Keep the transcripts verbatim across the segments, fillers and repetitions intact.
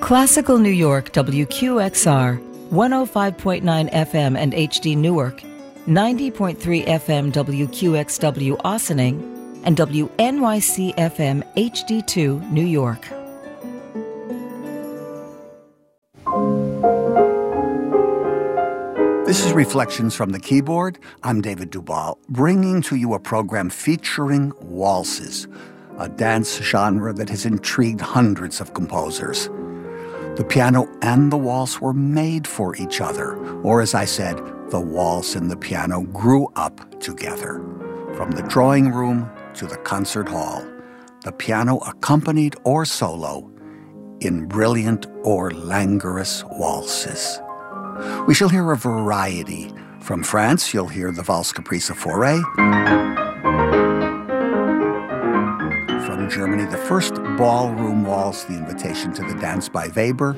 Classical New York W Q X R, one oh five point nine F M and H D Newark, ninety point three F M W Q X W Ossining, and W N Y C F M H D two New York. This is Reflections from the Keyboard. I'm David Duvall, bringing to you a program featuring waltzes, a dance genre that has intrigued hundreds of composers. The piano and the waltz were made for each other, or as I said, the waltz and the piano grew up together. From the drawing room to the concert hall, the piano accompanied or solo in brilliant or languorous waltzes. We shall hear a variety. From France, you'll hear the Valse Caprice of Fauré. From Germany, the first ballroom waltz, The Invitation to the Dance by Weber.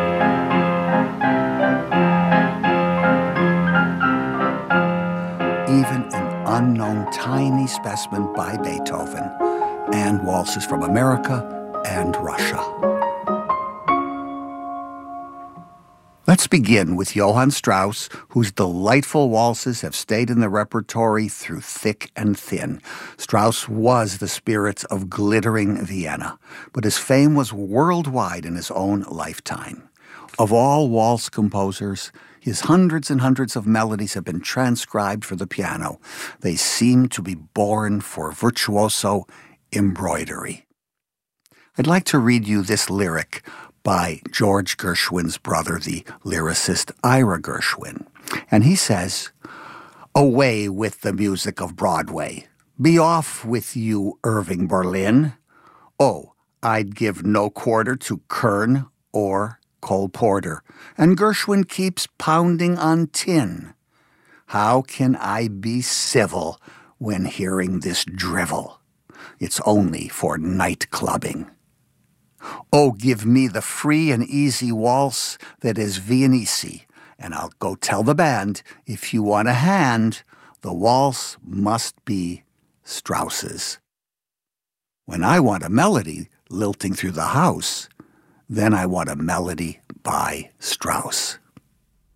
Even an unknown tiny specimen by Beethoven, and waltzes from America and Russia. Let's begin with Johann Strauss, whose delightful waltzes have stayed in the repertory through thick and thin. Strauss was the spirit of glittering Vienna, but his fame was worldwide in his own lifetime. Of all waltz composers, his hundreds and hundreds of melodies have been transcribed for the piano. They seem to be born for virtuoso embroidery. I'd like to read you this lyric by George Gershwin's brother, the lyricist Ira Gershwin. And he says, "Away with the music of Broadway. Be off with you, Irving Berlin. Oh, I'd give no quarter to Kern or Cole Porter." And Gershwin keeps pounding on tin. "How can I be civil when hearing this drivel? It's only for night clubbing. Oh, give me the free and easy waltz that is Viennese, and I'll go tell the band, if you want a hand, the waltz must be Strauss's. When I want a melody lilting through the house, then I want a melody by Strauss."